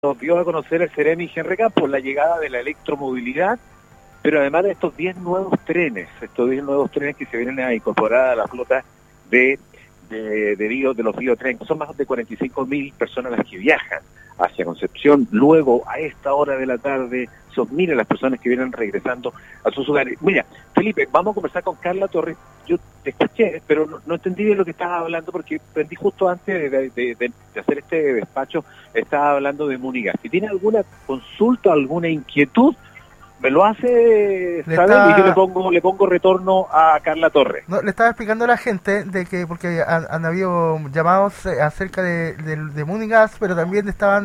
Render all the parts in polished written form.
Nos dio a conocer el Ceremi Henry Campos la llegada de la electromovilidad, pero además de estos 10 nuevos trenes, que se vienen a incorporar a la flota de los biotrenes. Son más de 45.000 personas las que viajan hacia Concepción. Luego, a esta hora de la tarde, son miles las personas que vienen regresando a sus hogares. Mira, Felipe, vamos a conversar con Carla Torres. Yo te escuché, pero no entendí bien lo que estabas hablando, porque prendí justo antes de hacer este despacho, estaba hablando de Munigas. Si tiene alguna consulta, alguna inquietud, me lo hace saber y yo le pongo retorno a Carla Torres. No, le estaba explicando a la gente de que, porque han habido llamados acerca de Munigas, pero también estaban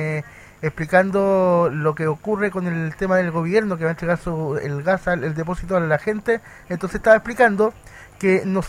explicando lo que ocurre con el tema del gobierno que va a entregar el gas, el depósito a la gente. Entonces estaba explicando que no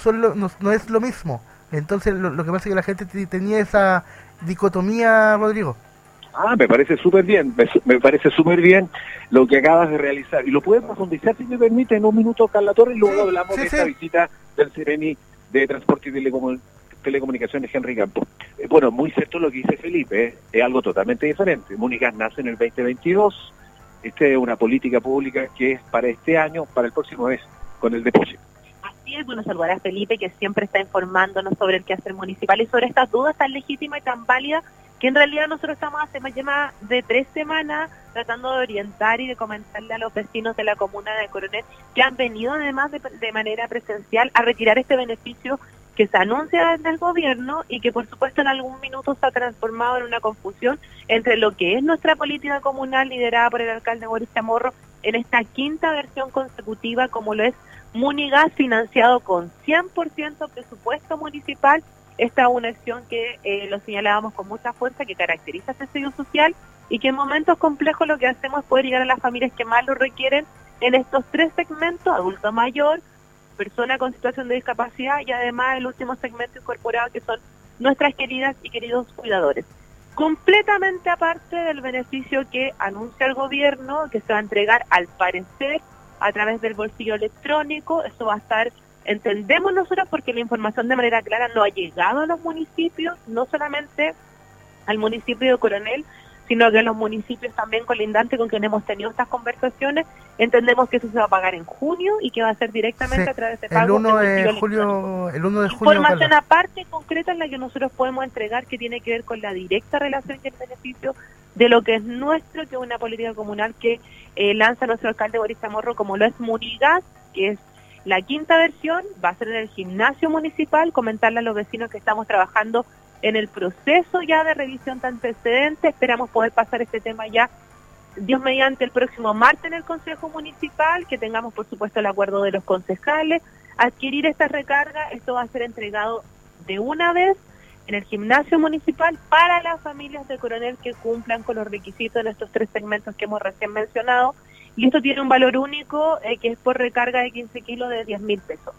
es lo mismo. Entonces lo que pasa es que la gente tenía esa dicotomía, Rodrigo. Me parece súper bien, me parece súper bien lo que acabas de realizar. Y lo puedes profundizar, si me permite, en un minuto, Carla Torres, y luego hablamos de esta visita del Ceremi de Transporte y Telecomunicaciones Henry Campos. Bueno, muy cierto lo que dice Felipe, es algo totalmente diferente. Munigas nace en el 2022, esta es una política pública que es para este año, para el próximo mes, con el depósito. Así es, bueno, saludar a Felipe, que siempre está informándonos sobre el quehacer municipal y sobre estas dudas tan legítimas y tan válidas, que en realidad nosotros estamos hace más de 3 semanas tratando de orientar y de comentarle a los vecinos de la comuna de Coronel, que han venido además de manera presencial a retirar este beneficio que se anuncia desde el gobierno y que por supuesto en algún minuto se ha transformado en una confusión entre lo que es nuestra política comunal liderada por el alcalde Boris Chamorro en esta 5ª versión consecutiva, como lo es Munigas, financiado con 100% presupuesto municipal. Esta es una acción que lo señalábamos con mucha fuerza, que caracteriza este sello social y que en momentos complejos lo que hacemos es poder llegar a las familias que más lo requieren en estos 3 segmentos: adulto mayor, persona con situación de discapacidad y además el último segmento incorporado, que son nuestras queridas y queridos cuidadores. Completamente aparte del beneficio que anuncia el gobierno, que se va a entregar al parecer a través del bolsillo electrónico. Eso va a estar, entendemos nosotros, porque la información de manera clara no ha llegado a los municipios, no solamente al municipio de Coronel, sino que a los municipios también colindantes con quienes hemos tenido estas conversaciones. Entendemos que eso se va a pagar en junio y que va a ser directamente a través de pago. El 1 de julio. Información aparte concreta en la que nosotros podemos entregar, que tiene que ver con la directa relación y el beneficio de lo que es nuestro, que es una política comunal que lanza nuestro alcalde Boris Chamorro, como lo es Munigas, que es la 5ª versión. Va a ser en el gimnasio municipal. Comentarle a los vecinos que estamos trabajando en el proceso ya de revisión de antecedentes. Esperamos poder pasar este tema ya, Dios mediante, el próximo martes en el Consejo Municipal, que tengamos por supuesto el acuerdo de los concejales, adquirir esta recarga. Esto va a ser entregado de una vez en el gimnasio municipal para las familias de Coronel que cumplan con los requisitos en estos 3 segmentos que hemos recién mencionado, y esto tiene un valor único que es por recarga de 15 kilos de 10.000 pesos.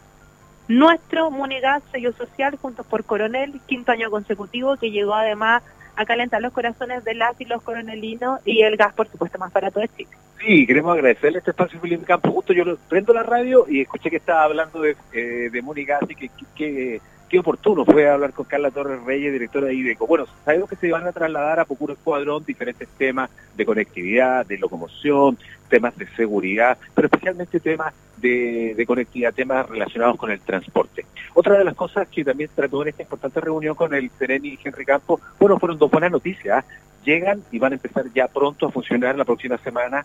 Nuestro Munigas, sello social, Juntos por Coronel, 5º año consecutivo, que llegó además a calentar los corazones de las y los coronelinos, y el gas, por supuesto, más barato de Chile. Sí, queremos agradecerle este espacio, Felipe Campos. Justo yo prendo la radio y escuché que estaba hablando de Munigas, y que qué oportuno fue hablar con Carla Torres Reyes, directora de IDECO. Bueno, sabemos que se van a trasladar a Pocuro Escuadrón diferentes temas de conectividad, de locomoción, temas de seguridad, pero especialmente temas de conectividad, temas relacionados con el transporte. Otra de las cosas que también trató en esta importante reunión con el Ceremi Henry Campos, bueno, fueron 2 buenas noticias. Llegan y van a empezar ya pronto a funcionar la próxima semana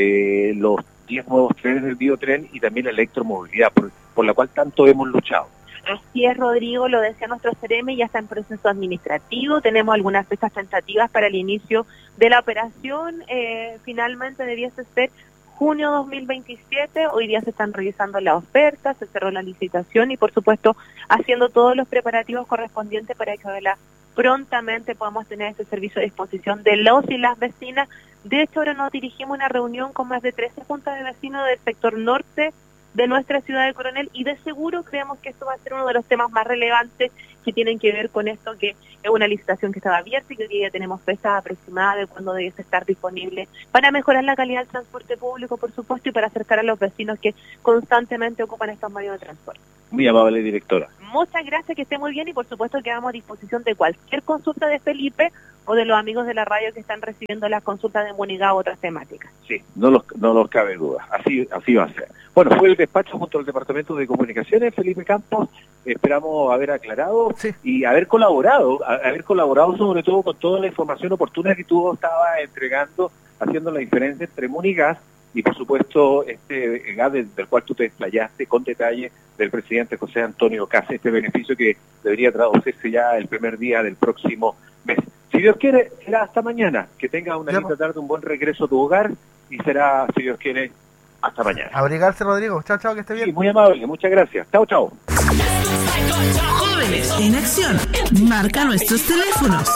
los 10 nuevos trenes del biotren y también la electromovilidad, por la cual tanto hemos luchado. Así es, Rodrigo, lo decía nuestro Ceremi, ya está en proceso administrativo. Tenemos algunas fechas tentativas para el inicio de la operación. Finalmente debiese ser junio 2027. Hoy día se están revisando las ofertas, se cerró la licitación y, por supuesto, haciendo todos los preparativos correspondientes para que prontamente podamos tener este servicio a disposición de los y las vecinas. De hecho, ahora nos dirigimos a una reunión con más de 13 juntas de vecinos del sector norte de nuestra ciudad de Coronel, y de seguro creemos que esto va a ser uno de los temas más relevantes que tienen que ver con esto, que es una licitación que estaba abierta y que hoy día tenemos fecha aproximada de cuándo debe estar disponible para mejorar la calidad del transporte público, por supuesto, y para acercar a los vecinos que constantemente ocupan estos medios de transporte. Muy amable, directora. Muchas gracias, que esté muy bien, y por supuesto quedamos a disposición de cualquier consulta de Felipe o de los amigos de la radio que están recibiendo las consultas de Munigá u otras temáticas. Sí, no los cabe duda, así va a ser. Bueno, fue el despacho junto al Departamento de Comunicaciones, Felipe Campos, esperamos haber aclarado y haber colaborado sobre todo con toda la información oportuna que tú estabas entregando, haciendo la diferencia entre Munigas y por supuesto este gas del cual tú te desplayaste con detalle del presidente José Antonio Kast, este beneficio que debería traducirse ya el primer día del próximo mes. Si Dios quiere, será hasta mañana. Que tengas una linda tarde, un buen regreso a tu hogar, y será, si Dios quiere, hasta mañana. Abrigarse, Rodrigo. Chao, chao, que esté bien. Sí, muy amable, muchas gracias. Chao, chao. Jóvenes en acción. Marca nuestros teléfonos.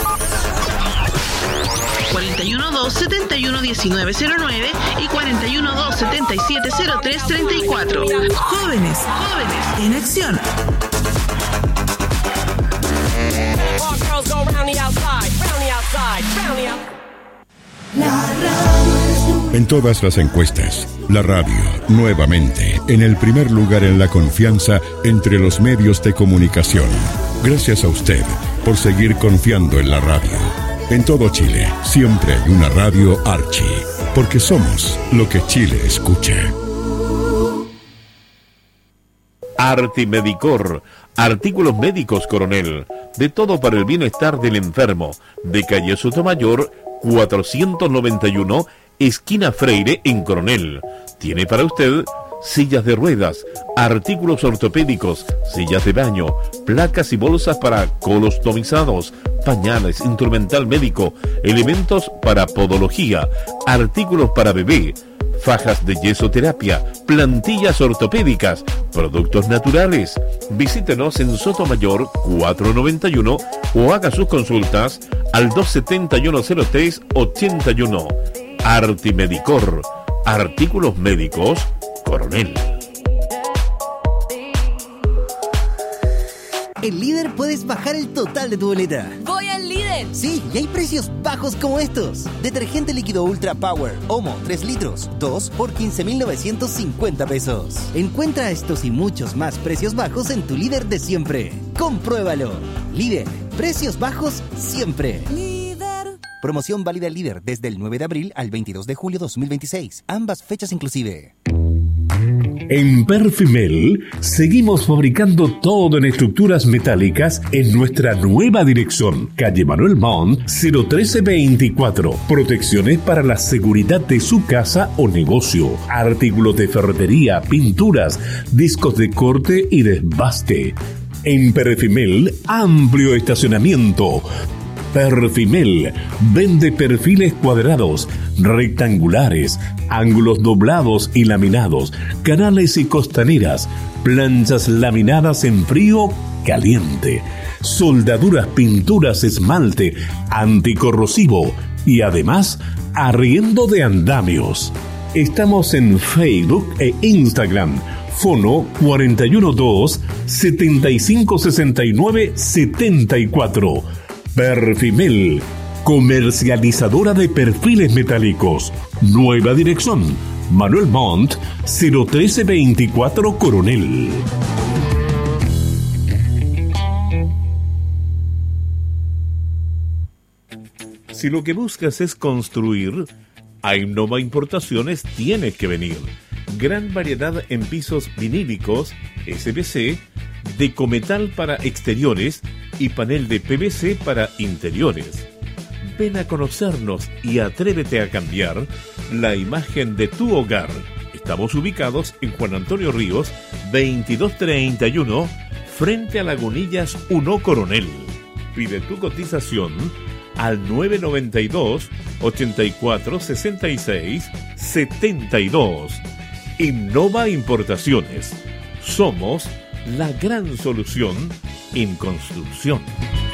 412-711909 y 412-770334. Jóvenes en acción. En todas las encuestas, la radio, nuevamente, en el primer lugar en la confianza entre los medios de comunicación. Gracias a usted por seguir confiando en la radio. En todo Chile, siempre hay una radio Archie, porque somos lo que Chile escucha. Artimedicor, artículos médicos, Coronel, de todo para el bienestar del enfermo, de calle Sotomayor 491, esquina Freire, en Coronel. Tiene para usted sillas de ruedas, artículos ortopédicos, sillas de baño, placas y bolsas para colostomizados, pañales, instrumental médico, elementos para podología, artículos para bebé, fajas de yesoterapia, plantillas ortopédicas, productos naturales. Visítenos en Sotomayor 491 o haga sus consultas al 271-03-81. Artimedicor, artículos médicos, Coronel. En Líder puedes bajar el total de tu boleta. ¡Voy al Líder! Sí, y hay precios bajos como estos. Detergente líquido Ultra Power, Omo, 3 litros, 2 por 15.950 pesos. Encuentra estos y muchos más precios bajos en tu Líder de siempre. ¡Compruébalo! Líder, precios bajos siempre. Líder. Promoción válida Líder desde el 9 de abril al 22 de julio 2026. Ambas fechas inclusive. En Perfimel seguimos fabricando todo en estructuras metálicas en nuestra nueva dirección, calle Manuel Montt 01324. Protecciones para la seguridad de su casa o negocio, artículos de ferretería, pinturas, discos de corte y desbaste. En Perfimel, amplio estacionamiento. Perfimel vende perfiles cuadrados, rectangulares, ángulos doblados y laminados, canales y costaneras, planchas laminadas en frío caliente, soldaduras, pinturas, esmalte, anticorrosivo y además arriendo de andamios. Estamos en Facebook e Instagram. Fono 412-7569-74. Perfimel, comercializadora de perfiles metálicos. Nueva dirección, Manuel Montt 01324 Coronel. Si lo que buscas es construir, a Innova Importaciones tienes que venir. Gran variedad en pisos vinílicos, SPC, de cometal para exteriores y panel de PVC para interiores. Ven a conocernos y atrévete a cambiar la imagen de tu hogar. Estamos ubicados en Juan Antonio Ríos, 2231, frente a Lagunillas 1 Coronel. Pide tu cotización al 992-8466-72. Innova Importaciones. Somos la gran solución en construcción.